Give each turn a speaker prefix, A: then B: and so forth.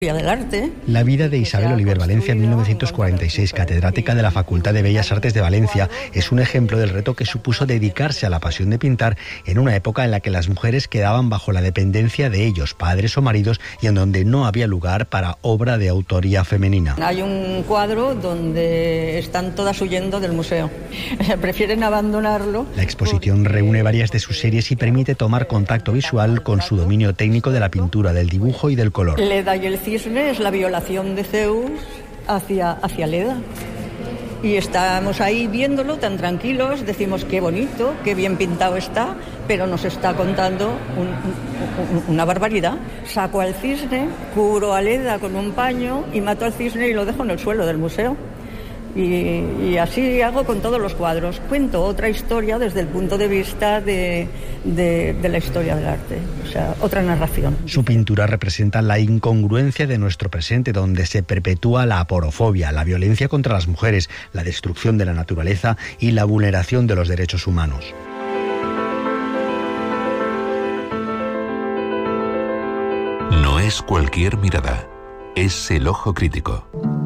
A: Del arte.
B: La vida de Isabel Oliver Valencia, en 1946, catedrática de la Facultad de Bellas Artes de Valencia, es un ejemplo del reto que supuso dedicarse a la pasión de pintar en una época en la que las mujeres quedaban bajo la dependencia de ellos, padres o maridos, y en donde no había lugar para obra de autoría femenina.
A: Hay un cuadro donde están todas huyendo del museo. Prefieren abandonarlo.
B: La exposición reúne varias de sus series y permite tomar contacto visual con su dominio técnico de la pintura, del dibujo y del color.
A: Leda y el cisne es la violación de Zeus hacia Leda. Y estamos ahí viéndolo tan tranquilos, decimos qué bonito, qué bien pintado está, pero nos está contando una barbaridad. Saco al cisne, cubro a Leda con un paño y mato al cisne y lo dejo en el suelo del museo. Y así hago con todos los cuadros. Cuento otra historia desde el punto de vista de la historia del arte, o sea, otra narración.
B: Su pintura representa la incongruencia de nuestro presente, donde se perpetúa la aporofobia, la violencia contra las mujeres, la destrucción de la naturaleza y la vulneración de los derechos humanos.
C: No es cualquier mirada, es el ojo crítico.